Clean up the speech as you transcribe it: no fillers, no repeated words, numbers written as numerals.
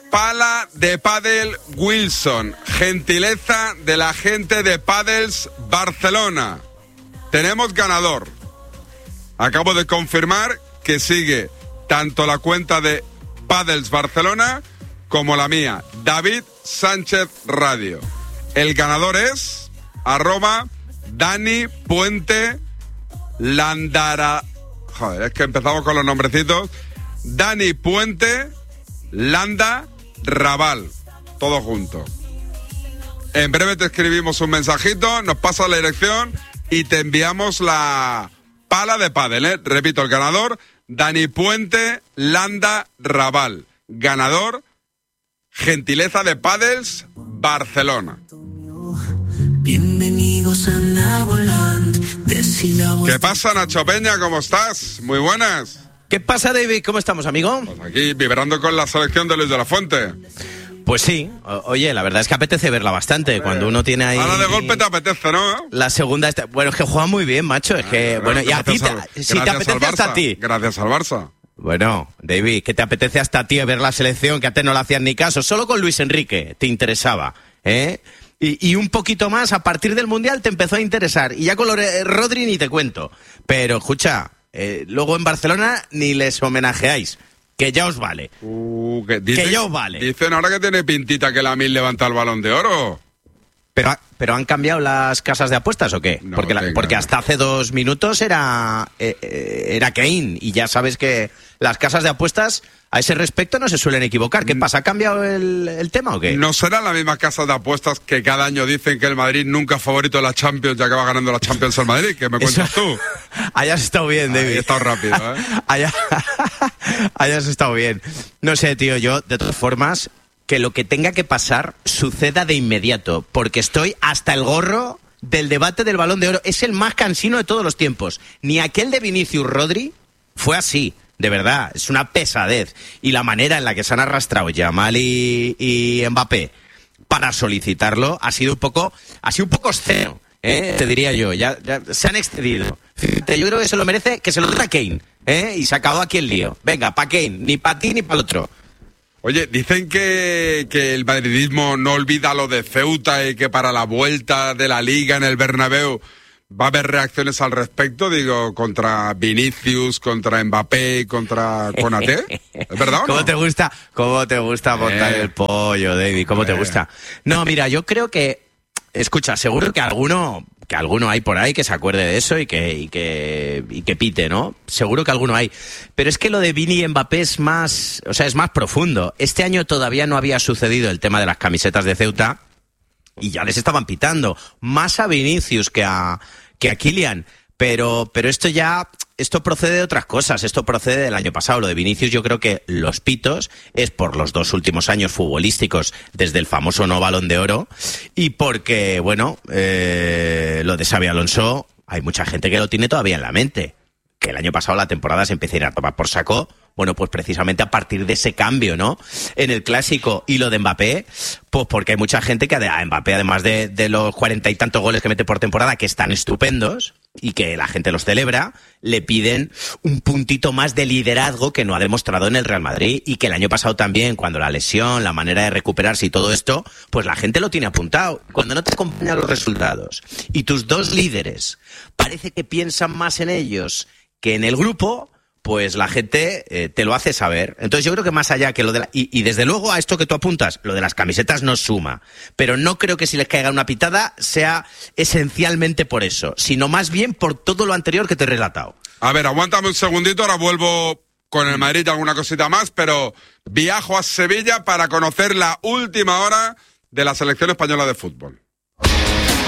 pala de pádel Wilson, gentileza de la gente de Padels Barcelona. Tenemos ganador. Acabo de confirmar que sigue tanto la cuenta de Padels Barcelona como la mía, David Sánchez Radio. El ganador es @Dani Puente Landara. Joder, es que empezamos con los nombrecitos. Dani Puente Landa Raval. Todo junto. En breve te escribimos un mensajito, nos pasas la dirección y te enviamos la pala de pádel, ¿eh? Repito, el ganador, Dani Puente Landa Raval. Ganador, gentileza de Padels Barcelona. Bienvenidos a Navoland. ¿Qué pasa, Nacho Peña? ¿Cómo estás? Muy buenas. ¿Qué pasa, David? ¿Cómo estamos, amigo? Pues aquí, vibrando con la selección de Luis de la Fuente. Pues sí, oye, la verdad es que apetece verla bastante, cuando uno tiene ahí... Ahora de golpe te apetece, ¿no? La segunda... Bueno, es que juega muy bien, macho, es que... Bueno, y a ti, si te apetece hasta a ti. Gracias al Barça. Bueno, David, que te apetece hasta a ti ver la selección, que antes no le hacías ni caso, solo con Luis Enrique te interesaba, ¿eh? Y un poquito más, a partir del Mundial te empezó a interesar, y ya con Rodri ni te cuento. Pero, escucha, luego en Barcelona ni les homenajeáis. Que ya os vale. Que ya os vale. Dicen ahora que tiene pintita que Lamine levanta el Balón de Oro. ¿Pero han cambiado las casas de apuestas o qué? No, porque hasta hace 2 minutos era Kane. Y ya sabes que las casas de apuestas a ese respecto no se suelen equivocar. ¿Qué pasa? ¿Ha cambiado el tema o qué? No serán las mismas casas de apuestas que cada año dicen que el Madrid nunca es favorito de la Champions y acaba ganando la Champions al Madrid. ¿Qué me cuentas tú? Hayas estado bien, David. He estado rápido, ¿eh? Hayas estado bien. No sé, tío, yo, de todas formas, que lo que tenga que pasar suceda de inmediato, porque estoy hasta el gorro del debate del Balón de Oro. Es el más cansino de todos los tiempos. Ni aquel de Vinicius Rodri fue así. De verdad, es una pesadez. Y la manera en la que se han arrastrado Yamal y Mbappé para solicitarlo ha sido un poco obsceno, te diría yo. Ya se han excedido. Fíjate, yo creo que se lo merece, que se lo dé a Kane, y se acabó aquí el lío. Venga, pa' Kane, ni pa' ti ni pa' el otro. Oye, dicen que el madridismo no olvida lo de Ceuta y que para la vuelta de la Liga en el Bernabéu va a haber reacciones al respecto, digo, contra Vinicius, contra Mbappé, contra Konaté. ¿Es verdad o no? ¿Cómo te gusta montar el pollo, David? ¿Cómo te gusta? No, mira, yo creo que... Escucha, seguro que alguno hay por ahí que se acuerde de eso y que pite, ¿no? Seguro que alguno hay. Pero es que lo de Vini y Mbappé es más profundo. Este año todavía no había sucedido el tema de las camisetas de Ceuta y ya les estaban pitando. Más a Vinicius que a Kylian. Pero esto procede de otras cosas, esto procede del año pasado. Lo de Vinicius, yo creo que los pitos es por los 2 últimos años futbolísticos desde el famoso no Balón de Oro y porque, bueno, lo de Xabi Alonso, hay mucha gente que lo tiene todavía en la mente. Que el año pasado la temporada se empezó a ir a tomar por saco. Bueno, pues precisamente a partir de ese cambio, ¿no? En el Clásico. Y lo de Mbappé, pues porque hay mucha gente que a Mbappé, además de los 40 y tantos goles que mete por temporada, que están estupendos y que la gente los celebra, le piden un puntito más de liderazgo que no ha demostrado en el Real Madrid y que el año pasado también, cuando la lesión, la manera de recuperarse y todo esto, pues la gente lo tiene apuntado. Cuando no te acompañan los resultados y tus 2 líderes parece que piensan más en ellos que en el grupo, pues la gente te lo hace saber. Entonces yo creo que más allá que lo de y desde luego a esto que tú apuntas, lo de las camisetas no suma. Pero no creo que si les caiga una pitada sea esencialmente por eso, sino más bien por todo lo anterior que te he relatado. A ver, aguántame un segundito, ahora vuelvo con el Madrid y alguna cosita más, pero viajo a Sevilla para conocer la última hora de la selección española de fútbol.